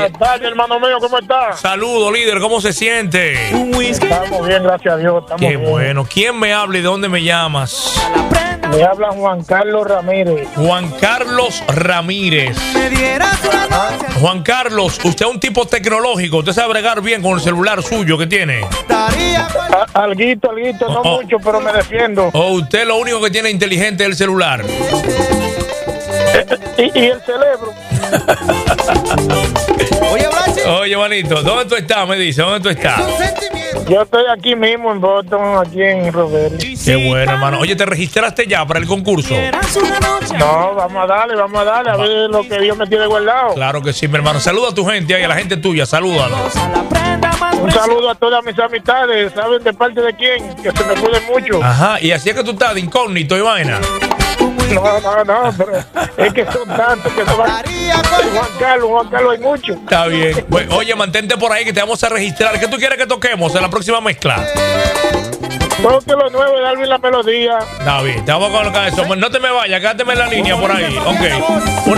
Buenas tardes, hermano mío, ¿cómo estás? Saludos, líder, ¿cómo se siente? Estamos bien, gracias a Dios. Estamos Qué bien. bueno. ¿Quién me habla y de dónde me llamas? Me habla Juan Carlos Ramírez. Juan Carlos Ramírez. Juan Carlos, usted es un tipo tecnológico. Usted sabe bregar bien con el celular suyo que tiene. Alguito, no mucho, pero me defiendo. O usted lo único que tiene inteligente es el celular. Y el cerebro. Oye, manito, ¿dónde tú estás? Me dice, ¿dónde tú estás? Yo estoy aquí mismo en Boston, aquí en Robert. Qué bueno, hermano. Oye, ¿te registraste ya para el concurso? No, vamos a darle, a ver lo que Dios me tiene guardado. Claro que sí, mi hermano. Saluda a tu gente ahí, a la gente tuya, salúdalo. Un saludo a todas mis amistades, ¿saben de parte de quién? Que se me cuiden mucho. Ajá, y así es que tú estás de incógnito y vaina. No, pero es que son tantos que son. Juan Carlos hay mucho. Está bien. Oye, mantente por ahí que te vamos a registrar. ¿Qué tú quieres que toquemos en la próxima mezcla? Toque lo nuevo y darle la melodía. Está bien, te vamos a colocar eso. No te me vayas, quédate en la línea por ahí. Ok.